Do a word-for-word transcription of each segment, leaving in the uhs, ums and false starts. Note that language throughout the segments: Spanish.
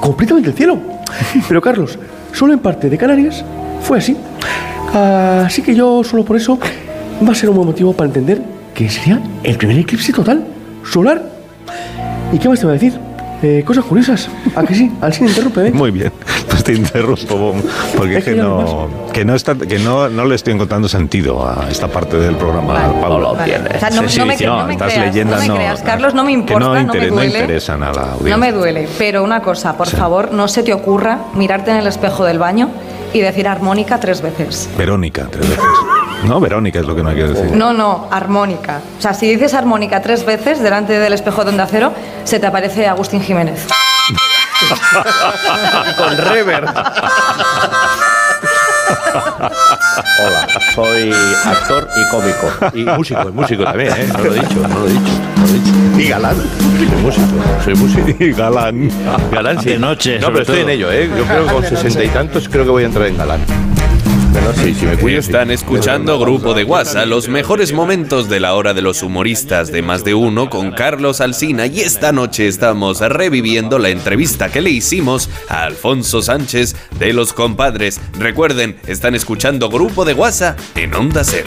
completamente el cielo. Pero Carlos, solo en parte de Canarias fue así. Así que yo solo por eso va a ser un buen motivo para entender que sería el primer eclipse total solar. ¿Y qué más te voy a decir? Eh, cosas curiosas. ¿A que sí? Al sin interrumpe, ¿eh? Muy bien, pues te interrumpo, porque es que, no, que, no, está, que no, no le estoy encontrando sentido a esta parte del programa, vale, Pablo. No lo entiendes. O sea, no, sí, no me, sí, no no, me estas creas, leyendas no me no, creas, Carlos, no me importa, no, no, inter- me duele. No interesan a la audiencia. No me duele, pero una cosa, por sí. favor, no se te ocurra mirarte en el espejo del baño y decir armónica tres veces. Verónica, tres veces. No, Verónica es lo que no hay que decir. No, no, armónica. O sea, si dices armónica tres veces delante del espejo de Onda Cero, se te aparece Agustín Jiménez. Con rever. Hola, soy actor y cómico. Y músico, y músico también, ¿eh? No lo he dicho, no lo he dicho. No lo he dicho. Y galán. Soy músico, soy músico. Y galán. Galán, sí. De noche, No, pero estoy todo. en ello, ¿eh? Yo creo que con sesenta y tantos creo que voy a entrar en galán. Pero sí, si me cuido, Están sí. escuchando Grupo de WhatsApp, los mejores momentos de la hora de los humoristas de Más de Uno con Carlos Alsina, y esta noche estamos reviviendo la entrevista que le hicimos a Alfonso Sánchez de Los Compadres. Recuerden, están escuchando Grupo de WhatsApp en Onda Cero.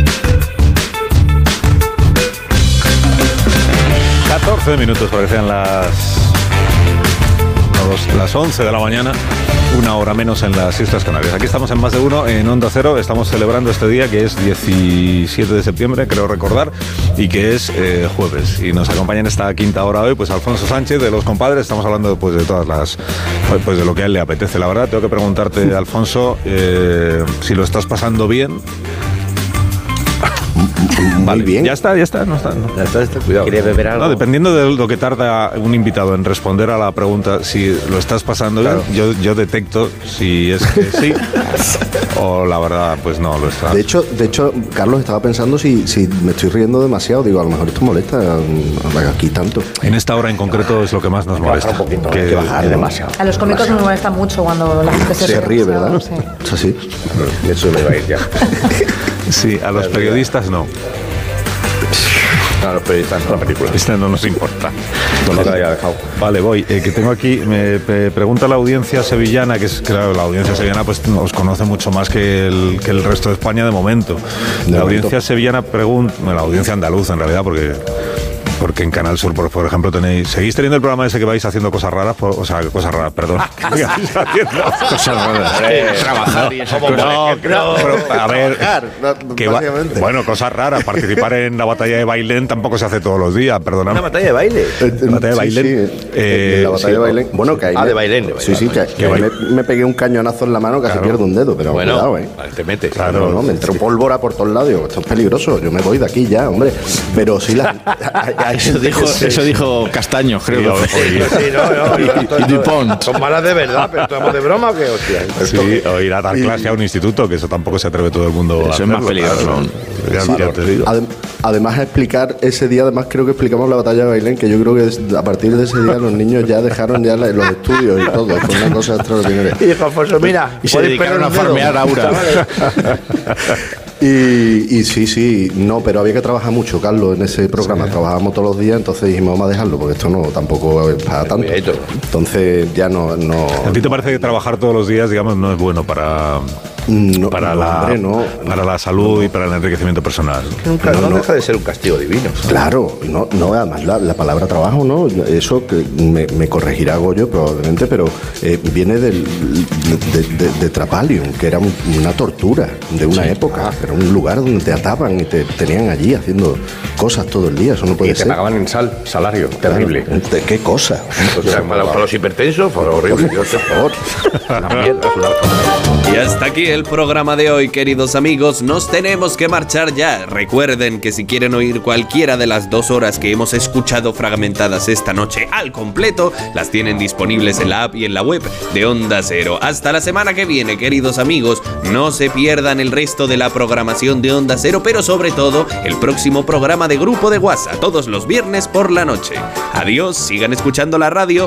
catorce minutos para que sean las, no, los- las once de la mañana. Una hora menos en las Islas Canarias. Aquí estamos en Más de Uno, en Onda Cero. Estamos celebrando este día que es diecisiete de septiembre, creo recordar, y que es eh, jueves. Y nos acompaña en esta quinta hora hoy, pues Alfonso Sánchez de Los Compadres. Estamos hablando pues de todas las, pues de lo que a él le apetece. La verdad, tengo que preguntarte, Alfonso, eh, si lo estás pasando bien. Muy bien. Ya está, ya está, no está. No. Ya está, está, cuidado. ¿Quiere beber algo? No, dependiendo de lo que tarda un invitado en responder a la pregunta, si lo estás pasando bien, yo, yo detecto si es que sí o la verdad, pues no lo está. De hecho, de hecho, Carlos, estaba pensando si, si me estoy riendo demasiado. Digo, a lo mejor esto molesta mm, aquí tanto. En esta hora en concreto es lo que más nos molesta. Un poquito, que, hay que bajar demasiado. A los cómicos nos molesta mucho cuando la gente se, Se ríe, ¿verdad? Sí. Es así. Eso me va a ir ya. sí, a los periodistas no. No, los periodistas, no la película. Este no nos importa. No lo haya dejado. Vale, voy. Eh, que tengo aquí, me pe- pregunta la audiencia sevillana, que es, claro, la audiencia sevillana pues os conoce mucho más que el, que el resto de España de momento. De la momento. audiencia sevillana pregunta, bueno, la audiencia andaluza en realidad, porque porque en Canal Sur, por, por ejemplo, tenéis, ¿seguís teniendo el programa ese que vais haciendo cosas raras? Por- o sea, cosas raras, perdón. ¿Qué vais haciendo? Cosas raras. Trabajar y esas cosas. No, pero, a ver, no, que va- básicamente. bueno, cosas raras. Participar en la batalla de Bailén tampoco se hace todos los días, perdóname. Una batalla de baile. La batalla de Sí, Bailén. sí, Eh, en la batalla sí. de Bailén. Bueno, que ahí Ah, me- de Bailén, de Sí, sí, que, Bailén. que ahí me, me pegué un cañonazo en la mano, casi Claro. pierdo un dedo, pero Bueno, cuidado, ¿eh? vale, te metes. Claro, no, no, me entró pólvora por todos lados. Digo, esto es peligroso, yo me voy de aquí ya, hombre. Pero sí, la, hay- hay Eso gente dijo, que se- eso dijo Castaño, creo. Sí, oye. Sí, no, no, no, Y Dupont. Son malas de verdad, pero estamos de broma o qué, hostia. Sí, o ir a dar clase a un instituto, que eso tampoco se atreve todo el mundo a Eso es más hacerlo, peligroso. claro. Ya, Sí, ya te digo. Adem- Además, explicar ese día, además creo que explicamos la batalla de Bailén, que yo creo que des- a partir de ese día los niños ya dejaron ya la- los estudios y todo. Fue una cosa extraordinaria. Y dijo Alfonso, mira, Y se podéis dedicaron perder a un dedo. farmear Aura. Y, y sí, sí, no, pero había que trabajar mucho, Carlos, en ese programa. Trabajábamos todos los días, entonces dijimos, vamos a dejarlo, porque esto no tampoco es para tanto. Cuidadito. Entonces ya no... no ¿A ti te parece que trabajar todos los días, digamos, no es bueno para, no, para, no, la, hombre, no. para la salud y para el enriquecimiento personal? Nunca, No, no, no. deja de ser un castigo divino. Claro, no, no además la, la palabra trabajo, ¿no? Eso que me, me corregirá Goyo probablemente, pero eh, viene del, de, de, de Trapalium, que era un- una tortura de una época. Era un lugar donde te ataban y te tenían allí haciendo cosas todo el día. Eso no puede Y te ser. pagaban en sal, salario, terrible. ¿De qué cosa? O sea, para, para los hipertensos, fue horrible. Dios, por favor. Una mierda, es una- Y hasta aquí el programa de hoy, queridos amigos. Nos tenemos que marchar ya. Recuerden que si quieren oír cualquiera de las dos horas que hemos escuchado fragmentadas esta noche al completo, las tienen disponibles en la app y en la web de Onda Cero. Hasta la semana que viene, queridos amigos. No se pierdan el resto de la programación de Onda Cero, pero sobre todo el próximo programa de Grupo de WhatsApp, todos los viernes por la noche. Adiós, sigan escuchando la radio.